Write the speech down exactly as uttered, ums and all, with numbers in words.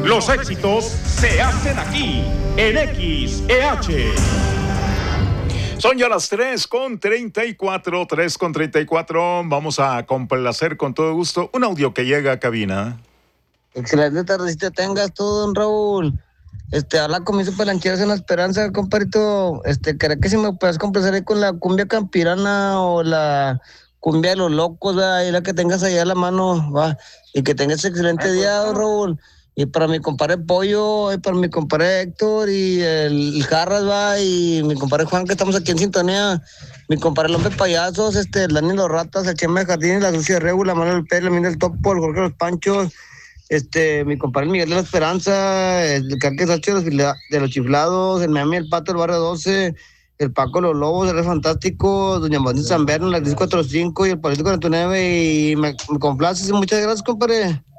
Los éxitos se hacen aquí, en X E H. Son ya las tres con treinta y cuatro, tres con treinta y cuatro. Vamos a complacer con todo gusto un audio que llega a cabina. Excelente tardecita tengas tú, don Raúl. Este, habla con mi superlancheros en La Esperanza, compadrito. Este, ¿cree que si me puedes complacer ahí con la cumbia campirana o la cumbia de los locos, va? Y la que tengas allá a la mano, va. Y que tengas excelente Ay, día, don Raúl. Y para mi compadre Pollo, y para mi compadre Héctor, y el, el Jarras, va, y mi compadre Juan, que estamos aquí en sintonía. Mi compadre López Payasos, este, el Dani Los Ratas, el Chema de Jardines, la Sucia de Regu, la Manuel Pérez, la Mina del Topo, el Jorge Los Panchos, este, mi compadre Miguel de la Esperanza, el Caque Sacho de los, de los Chiflados, el Miami, el Pato, el Barrio doce, el Paco Los Lobos, el Rey Fantástico, Doña Martín San Berno, la diez cuarenta y cinco y el Palito cuarenta y nueve, y me, me complace, muchas gracias, compadre.